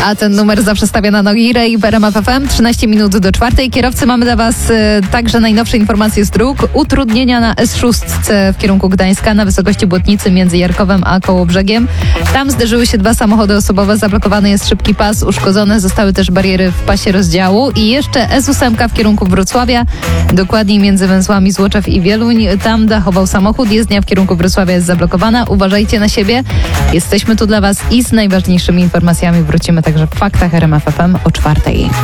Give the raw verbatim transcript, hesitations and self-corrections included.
A ten numer zawsze stawia na nogi Ray w R M F F M. trzynaście minut do czwartej. Kierowcy, mamy dla Was y, także najnowsze informacje z dróg. Utrudnienia na S sześć w kierunku Gdańska na wysokości Błotnicy między Jarkowem a Kołobrzegiem. Tam zderzyły się dwa samochody osobowe. Zablokowany jest szybki pas. Uszkodzone zostały też bariery w pasie rozdziału. I jeszcze S osiem w kierunku Wrocławia. Dokładniej między węzłami Złoczew i Wieluń. Tam dachował samochód. Jezdnia w kierunku Wrocławia jest zablokowana. Uważajcie na siebie. Jesteśmy tu dla Was i z najważniejszymi informacjami wrócimy także w faktach R M F F M o czwartej.